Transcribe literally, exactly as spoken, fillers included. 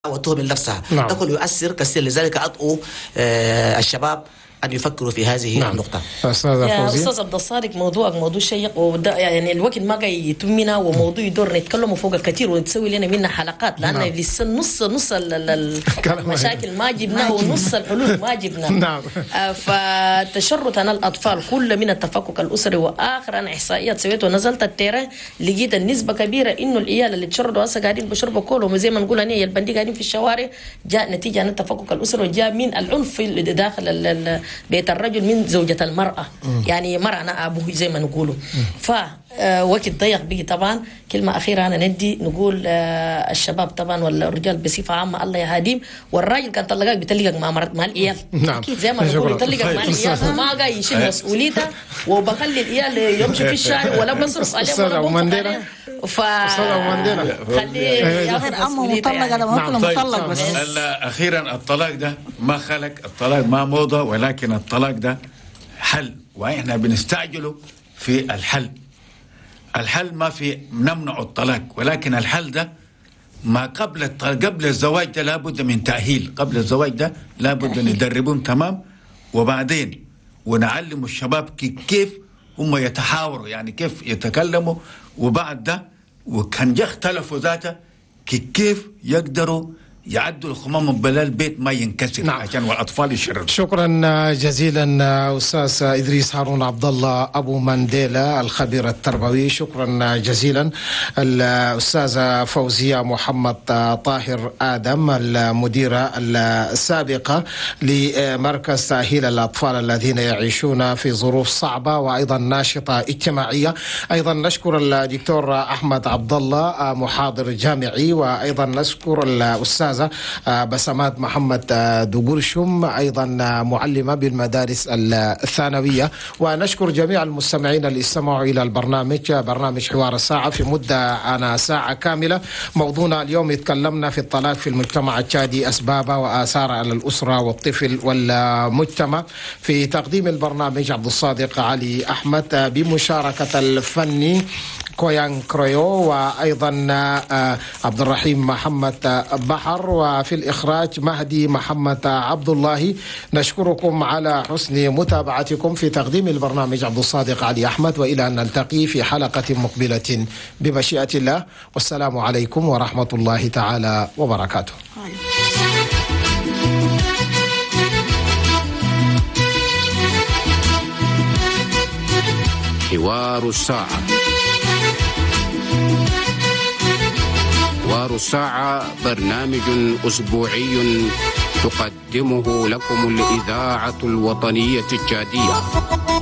وتهمل نفسها. نعم. ده كله يؤثر كثير، لذلك أدعو آه الشباب أن يفكروا في هذه نعم. النقطة. أستاذ يا فوزي. أستاذ عبد الصادق، موضوعك موضوع شيق، وده يعني الوقت ما قاعد يتمنا، وموضوع يدور نتكلموا فوق الكثير ونتسوي لنا منها حلقات، لأن نعم. لسه نص نص المشاكل ما جبناها ونص الحلول ما جبناها. نعم. آه فتشرد عن الأطفال كل من التفكك الأسري، وآخر أنا إحصائيات سويت ونزلت التيرة لقيت النسبة كبيرة إنه العيال اللي تشردوا هسه قاعدين بشربوا كولهم، وزي ما نقول أنا البندي قاعدين في الشوارع، جاء نتيجة عن التفكك الأسري، وجاء من العنف اللي داخل بيت الرجل من زوجة المرأة. م. يعني مرأة أنا أبوه زي ما نقوله. ف وقت ضيق بيجي. طبعا كلمة أخيرة أنا ندي نقول آه الشباب طبعا والرجال بصفة عامة الله يهديهم، والراجل كان طلقك بيطلقك مع مرات مع العيال. نعم. زي ما نقول يطلقك مع العيال وما قاعد يشيل مسؤوليته، وبخلي العيال يمشوا في الشارع ولا بصرص عليهم ولا بنفق عليهم. ف خليه ياخذ مسؤوليته يعني. مطلق بس. أخيرا الطلاق ده ما خلق، الطلاق ما موضة، ولكن الطلاق ده حل، وإحنا بنستعجله في الحل. الحل ما في نمنع الطلاق، ولكن الحل ده ما قبل قبل الزواج ده لابد من تأهيل. قبل الزواج ده لابد ندربهم تمام، وبعدين ونعلم الشباب كيف هم يتحاوروا، يعني كيف يتكلموا، وبعد ده وكان جا اختلفوا ذاته كيف يقدروا يعدوا الخمام بلا البيت ما ينكسر. نعم. عشان والاطفال يشربوا. شكرا جزيلا استاذ ادريس هارون عبد الله ابو مانديلا الخبير التربوي. شكرا جزيلا الاستاذه فوزيه محمد طاهر ادم المديره السابقه لمركز تاهيل الاطفال الذين يعيشون في ظروف صعبه وايضا ناشطه اجتماعيه. ايضا نشكر الدكتور احمد عبد الله محاضر جامعي، وايضا نشكر الاستاذ بسمات محمد دقرشم أيضا معلمة بالمدارس الثانوية. ونشكر جميع المستمعين اللي استمعوا إلى البرنامج، برنامج حوار الساعة في مدة أنا ساعة كاملة. موضوعنا اليوم يتكلمنا في الطلاق في المجتمع التشادي، أسبابه وآثاره على الأسرة والطفل والمجتمع. في تقديم البرنامج عبد الصادق علي أحمد، بمشاركة الفني كويان كرويو، وأيضا عبد الرحيم محمد بحر، وفي الإخراج مهدي محمد عبد الله. نشكركم على حسن متابعتكم في تقديم البرنامج عبد الصادق علي أحمد، وإلى أن نلتقي في حلقة مقبلة بمشيئة الله، والسلام عليكم ورحمة الله تعالى وبركاته. حوار الساعة. حوار الساعة برنامج أسبوعي تقدمه لكم الإذاعة الوطنية التشادية.